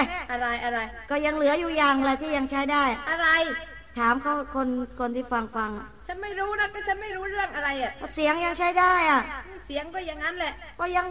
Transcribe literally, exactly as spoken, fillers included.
อะไรอะไรก็ยังเหลืออยู่อย่างอะไรที่ยังใช้ได้อะไรถามเขาคนคนที่ฟังฟังฉันไม่รู้นะก็ฉันไม่รู้เรื่องอะไรอ่ะเสียงยังใช้ได้อ่ะเสียงก็อย่างนั้นแหละก็ยัง